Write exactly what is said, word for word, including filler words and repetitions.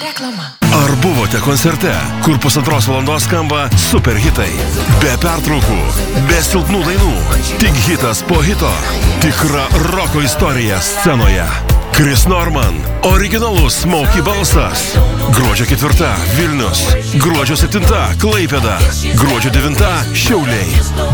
Reklama. Ar buvote koncerte, kur pusantros valandos skamba super hitai? Be pertraukų, be silpnų dainų, tik hitas po hito. Tikra roko istorija scenoje. Chris Norman, originalus Smokey balsas. Gruodžio ketvirta Vilnius, gruodžio septinta Klaipėda, gruodžio devinta Šiauliai.